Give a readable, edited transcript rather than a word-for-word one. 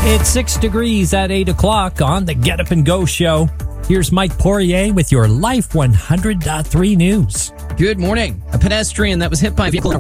It's 6 degrees at 8 o'clock on the Get Up and Go show. Here's Mike Poirier with your Life 100.3 news. Good morning. A pedestrian that was hit by a vehicle